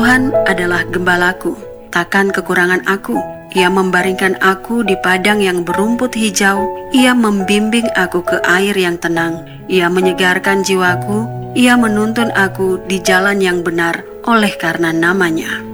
Tuhan adalah gembalaku, takkan kekurangan aku. Ia membaringkan aku di padang yang berumput hijau. Ia membimbing aku ke air yang tenang. Ia menyegarkan jiwaku. Ia menuntun aku di jalan yang benar oleh karena namanya.